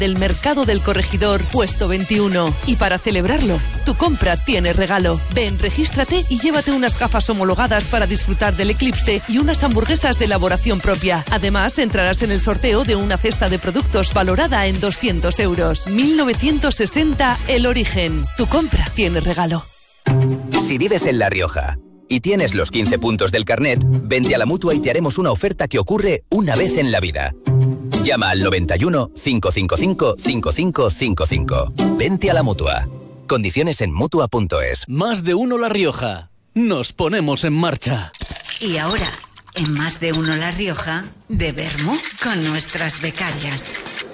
del Mercado del Corregidor, puesto 21. Y para celebrarlo, tu compra tiene regalo. Ven, regístrate y llévate unas gafas homologadas para disfrutar del eclipse y unas hamburguesas de elaboración propia. Además, entrarás en el sorteo de una cesta de productos valorada en 200 euros. 1960 El Origen. Tu compra tiene regalo. Si vives en La Rioja y tienes los 15 puntos del carnet, vente a la Mutua y te haremos una oferta que ocurre una vez en la vida. Llama al 91 555 5555. Vente a la Mutua. Condiciones en Mutua.es. Más de uno La Rioja. Nos ponemos en marcha. Y ahora, en Más de uno La Rioja, de Vermú con nuestras becarias.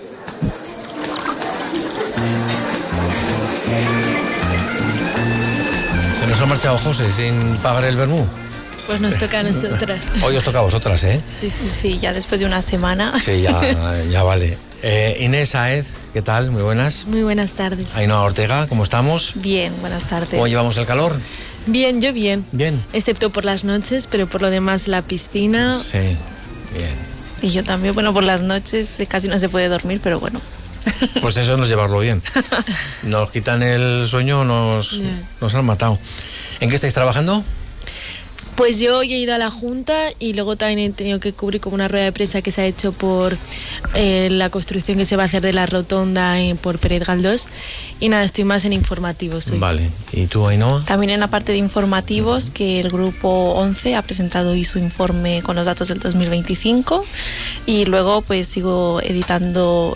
Se nos ha marchado José sin pagar el vermú. Pues nos toca a nosotras. Hoy os toca a vosotras, ¿eh? Sí, ya después de una semana. Sí, ya vale. Inés Saez, ¿qué tal? Muy buenas. Muy buenas tardes. Ainhoa Ortega, ¿cómo estamos? Bien, buenas tardes. ¿Cómo llevamos el calor? Bien, yo bien. Bien. Excepto por las noches, pero por lo demás la piscina. Sí, bien. Y yo también, bueno, por las noches casi no se puede dormir, pero bueno. Pues eso no es llevarlo bien. Nos quitan el sueño, nos han matado. ¿En qué estáis trabajando? Pues yo hoy he ido a la Junta y luego también he tenido que cubrir como una rueda de prensa que se ha hecho por la construcción que se va a hacer de la rotonda por Pérez Galdós. Y nada, estoy más en informativos hoy. Vale. ¿Y tú, Ainhoa? También en la parte de informativos, que el Grupo 11 ha presentado hoy su informe con los datos del 2025. Y luego pues sigo editando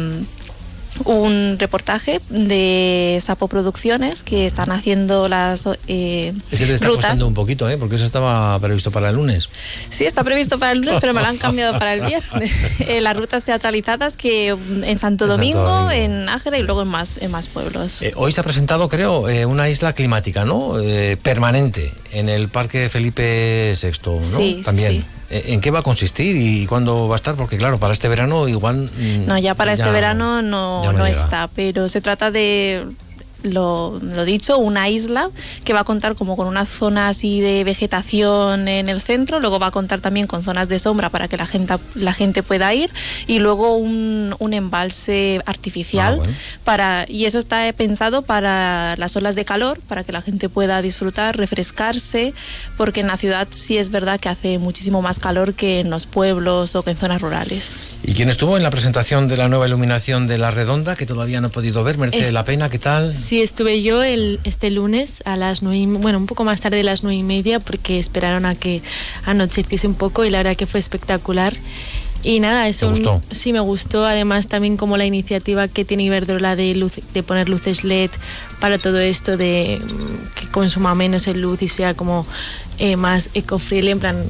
un reportaje de Sapo Producciones, que están haciendo las Ese te está rutas. costando un poquito, porque eso estaba previsto para el lunes. Sí, está previsto para el lunes, pero me lo han cambiado para el viernes. Las rutas teatralizadas que en Santo Domingo, en Ágera y luego en más pueblos. Hoy se ha presentado, creo, una isla climática, ¿no? Permanente, en el Parque Felipe VI, ¿no? Sí, también. sí. ¿En qué va a consistir y cuándo va a estar? Porque claro, para este verano igual... No, ya para este verano no llega. está, pero se trata de... Lo dicho, una isla que va a contar como con una zona así de vegetación en el centro, luego va a contar también con zonas de sombra para que la gente pueda ir, y luego un embalse artificial. Bueno. Y eso está pensado para las olas de calor, para que la gente pueda disfrutar, refrescarse, porque en la ciudad sí es verdad que hace muchísimo más calor que en los pueblos o que en zonas rurales. ¿Y quién estuvo en la presentación de la nueva iluminación de La Redonda, que todavía no he podido ver? ¿Merece la pena? ¿Qué tal? Sí, estuve yo este lunes a las 9:30, un poco más tarde de las 9:30, porque esperaron a que anocheciese un poco, y la verdad que fue espectacular. Y nada, eso... ¿Te gustó? Sí, me gustó. Además también como la iniciativa que tiene Iberdrola de poner luces LED para todo esto, de que consuma menos en luz y sea como más eco-friendly, en plan,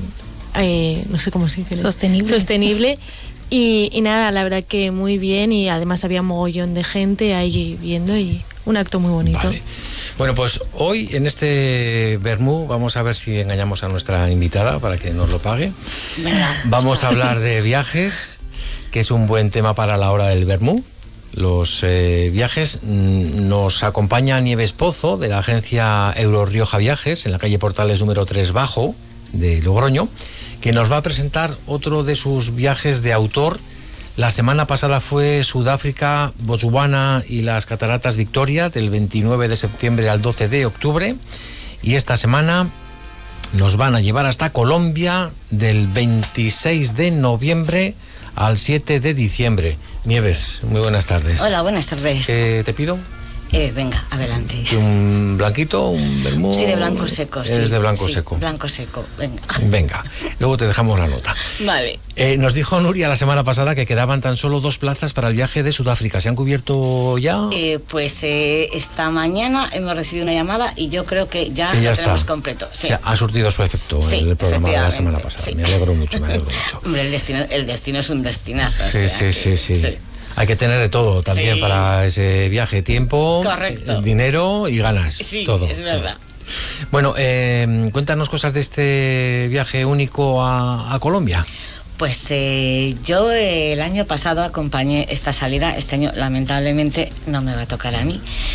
no sé cómo se dice. Sostenible. Y nada, la verdad que muy bien, y además había mogollón de gente ahí viendo, y un acto muy bonito. Vale. Bueno, pues hoy en este Vermú vamos a ver si engañamos a nuestra invitada para que nos lo pague. Vamos a hablar de viajes, que es un buen tema para la hora del Vermú. Los viajes. Nos acompaña Nieves Pozo, de la agencia Eurorioja Viajes, en la calle Portales número 3 Bajo de Logroño, que nos va a presentar otro de sus viajes de autor. La semana pasada fue Sudáfrica, Botswana y las Cataratas Victoria, del 29 de septiembre al 12 de octubre. Y esta semana nos van a llevar hasta Colombia, del 26 de noviembre al 7 de diciembre. Nieves, muy buenas tardes. Hola, buenas tardes. ¿Qué te pido? Venga, adelante. ¿Un blanquito, un vermú? Sí, de blanco seco. Eres de blanco seco. Blanco seco, venga. Venga, luego te dejamos la nota. Vale. Nos dijo Nuria la semana pasada que quedaban tan solo 2 plazas para el viaje de Sudáfrica. ¿Se han cubierto ya? Pues esta mañana hemos recibido una llamada y yo creo que ya lo tenemos completo. Sí. O sea, ha surtido su efecto el programa de la semana pasada. Sí. Me alegro mucho. Hombre, el destino es un destinazo. Sí. Hay que tener de todo también para ese viaje: tiempo, dinero y ganas. Sí, todo. Es verdad. Bueno, cuéntanos cosas de este viaje único a Colombia. Pues yo el año pasado acompañé esta salida. Este año lamentablemente no me va a tocar a mí,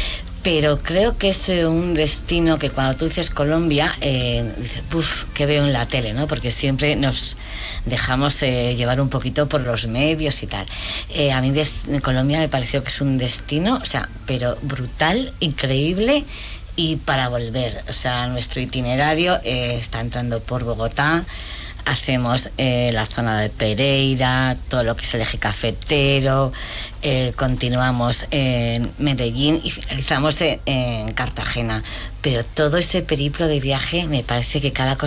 pero creo que es un destino que cuando tú dices Colombia, dices, puf, que veo en la tele, ¿no? Porque siempre nos dejamos llevar un poquito por los medios y tal. A mí Colombia me pareció que es un destino, o sea, pero brutal, increíble y para volver. O sea, nuestro itinerario está entrando por Bogotá. Hacemos la zona de Pereira, todo lo que es el eje cafetero, continuamos en Medellín y finalizamos en Cartagena. Pero todo ese periplo de viaje me parece que cada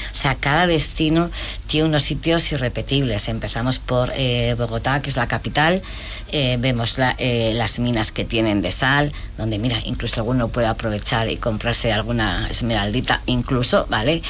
destino tiene unos sitios irrepetibles. Empezamos por Bogotá, que es la capital, vemos las minas que tienen de sal, donde mira, incluso alguno puede aprovechar y comprarse alguna esmeraldita incluso, ¿vale?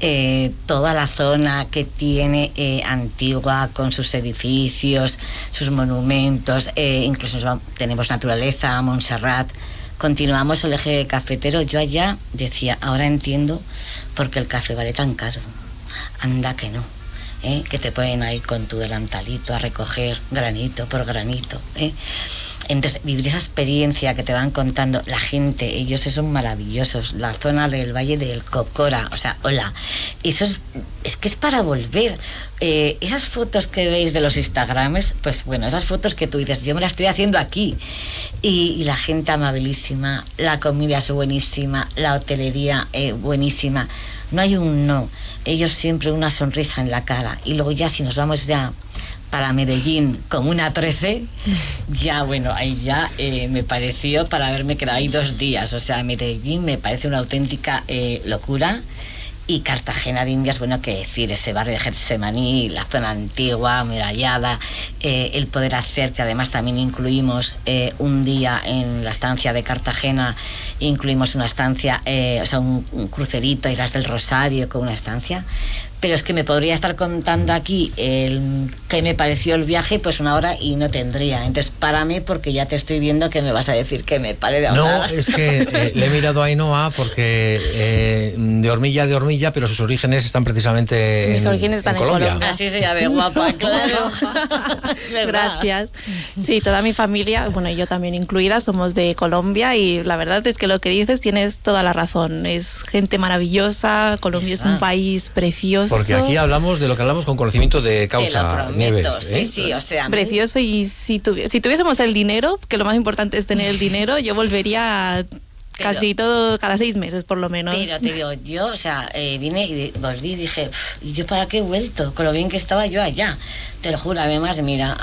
Toda la zona que tiene antigua, con sus edificios, sus monumentos, incluso tenemos naturaleza, Montserrat. Continuamos el eje cafetero. Yo allá decía, ahora entiendo por qué el café vale tan caro. Anda que no, que te pueden ir con tu delantalito a recoger granito por granito, Entonces, vivir esa experiencia que te van contando la gente, ellos son maravillosos. La zona del Valle del Cocora, o sea, hola. Eso es que es para volver. Esas fotos que veis de los Instagrames, pues bueno, esas fotos que tú dices, yo me las estoy haciendo aquí. Y la gente amabilísima, la comida es buenísima, la hotelería buenísima. No hay un no. Ellos siempre una sonrisa en la cara. Y luego ya si nos vamos ya para Medellín, Comuna 13, ya bueno, ahí ya me pareció para haberme quedado ahí 2 días. O sea, Medellín me parece una auténtica locura. Y Cartagena de Indias, bueno, qué decir, ese barrio de Getsemaní, la zona antigua, amurallada, el poder hacer, que además también incluimos un día en la estancia de Cartagena, incluimos una estancia, o sea, un crucerito, Islas del Rosario con una estancia. Pero es que me podría estar contando aquí qué me pareció el viaje, pues 1 hora y no tendría. Entonces párame porque ya te estoy viendo que me vas a decir que me pare de hablar. No, es que le he mirado a Ainhoa porque de hormilla, pero sus orígenes están precisamente Mis orígenes están en Colombia. Así se llama, guapa, claro. Gracias. Sí, toda mi familia, bueno, y yo también incluida, somos de Colombia y la verdad es que lo que dices tienes toda la razón. Es gente maravillosa, Colombia es un país precioso. Porque aquí hablamos de lo que hablamos con conocimiento de causa. Te lo prometo, Nieves, sí, o sea. Precioso, y si tuviésemos el dinero, que lo más importante es tener el dinero, yo volvería casi todo, cada 6 meses por lo menos. Pero te digo, yo, o sea, vine y volví y dije, ¿y yo para qué he vuelto? Con lo bien que estaba yo allá. Te lo juro, además, mira,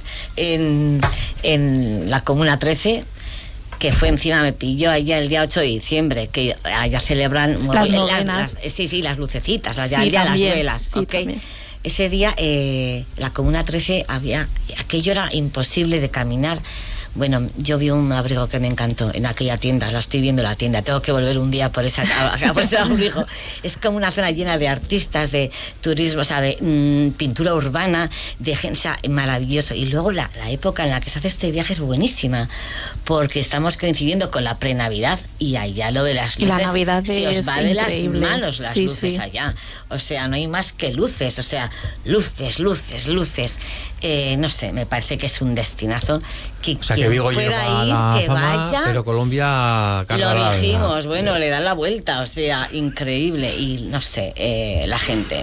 en la Comuna 13, que fue encima, me pilló allá el día 8 de diciembre, que allá celebran las novenas. Las lucecitas, sí, allá también, las velas. sí, ¿Okay? Ese día, la Comuna 13, aquello era imposible de caminar. Bueno, yo vi un abrigo que me encantó en aquella tienda, la estoy viendo en la tienda, tengo que volver un día por ese abrigo. Es como una zona llena de artistas, de turismo, o sea, de pintura urbana, de gente, o sea, maravilloso. Y luego la época en la que se hace este viaje es buenísima, porque estamos coincidiendo con la pre-Navidad y allá lo de las luces, y la Navidad se os va de las manos las luces sí. allá. O sea, no hay más que luces, o sea, luces. No sé, me parece que es un destinazo que que Vigo pueda lleva ir, la que fama, vaya. pero Colombia lo dijimos, bueno, le dan la vuelta, o sea, increíble. Y no sé, la gente,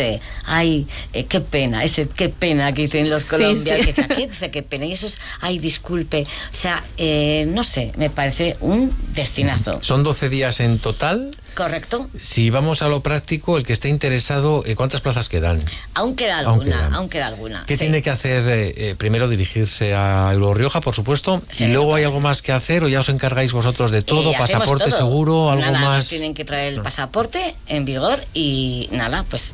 qué pena que dicen los colombianos, que dice qué pena, y eso es, disculpe, o sea, no sé, me parece un destinazo. Son 12 días en total. Correcto. Si vamos a lo práctico, el que esté interesado, ¿cuántas plazas quedan? Aún queda alguna. ¿Qué tiene que hacer? Primero dirigirse a Eurorioja, por supuesto, y luego hay algo más que hacer, o ya os encargáis vosotros de todo, pasaporte todo. Seguro, algo nada, más. Nos tienen que traer el pasaporte en vigor y nada, pues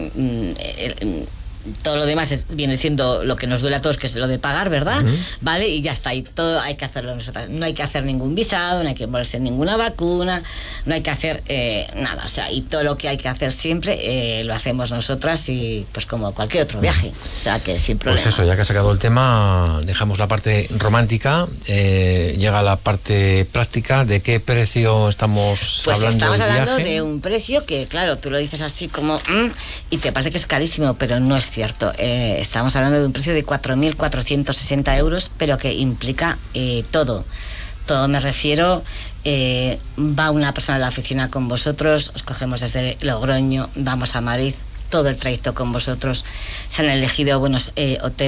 todo lo demás viene siendo lo que nos duele a todos, que es lo de pagar, ¿verdad? Vale, y ya está, y todo hay que hacerlo nosotras. No hay que hacer ningún visado, no hay que ponerse ninguna vacuna, no hay que hacer nada, o sea, y todo lo que hay que hacer siempre lo hacemos nosotras, y pues como cualquier otro viaje, o sea, que sin problema. Pues eso, ya que ha sacado el tema, dejamos la parte romántica, llega la parte práctica. ¿De qué precio estamos hablando? Pues estamos hablando de un precio que, claro, tú lo dices así como y te parece que es carísimo, pero no es cierto. Estamos hablando de un precio de 4.460 euros, pero que implica todo todo me refiero, va una persona de la oficina con vosotros, os cogemos desde Logroño, vamos a Madrid, todo el trayecto con vosotros. Se han elegido buenos hoteles